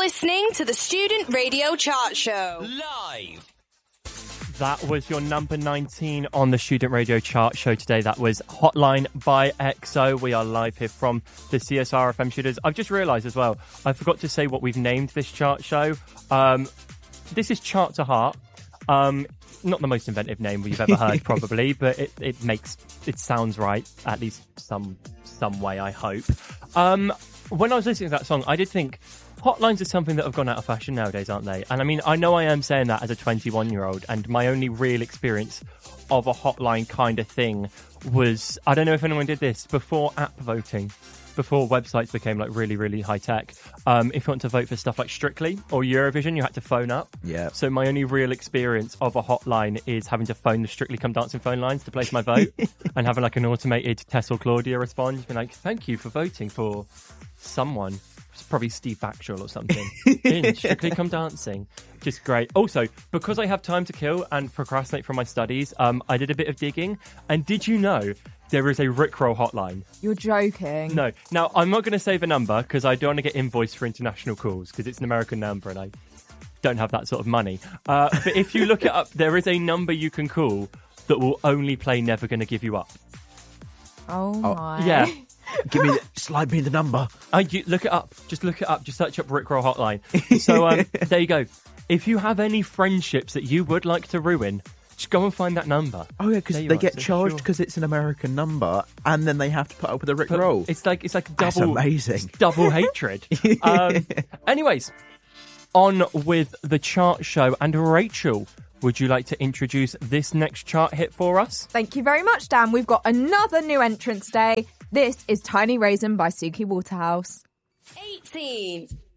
listening to the Student Radio Chart Show. Live. That was your number 19 on the Student Radio Chart Show today. That was Hotline by EXO. We are live here from the CSR FM studios. I've just realised as well, I forgot to say what we've named this chart show. This is Chart to Heart. Not the most inventive name we've ever heard, probably, but it sounds right, at least some way, I hope. When I was listening to that song, I did think hotlines are something that have gone out of fashion nowadays, aren't they? And I mean, I know I am saying that as a 21-year-old, and my only real experience of a hotline kind of thing was, I don't know if anyone did this, before app voting, before websites became like really, really high tech. If you want to vote for stuff like Strictly or Eurovision, you had to phone up. Yeah. So my only real experience of a hotline is having to phone the Strictly Come Dancing phone lines to place my vote and having like an automated Tess or Claudia respond. Be like, thank you for voting for someone. It's probably Steve Factual or something. In Strictly Come Dancing. Just great. Also, because I have time to kill and procrastinate from my studies, I did a bit of digging. And did you know there is a Rickroll hotline? You're joking. No. Now, I'm not going to say the number because I don't want to get invoiced for international calls because it's an American number and I don't have that sort of money. But if you look it up, there is a number you can call that will only play Never Gonna Give You Up. Oh my. Yeah. Slide me the number. You look it up. Just look it up. Just search up Rickroll hotline. So there you go. If you have any friendships that you would like to ruin, just go and find that number. Oh yeah, because they get charged because it's an American number, and then they have to put up with a Rickroll. It's like double. That's amazing. It's double hatred. Anyways, on with the chart show. And Rachel, would you like to introduce this next chart hit for us? Thank you very much, Dan. We've got another new entrant today. This is Tiny Raisin by Suki Waterhouse. 18.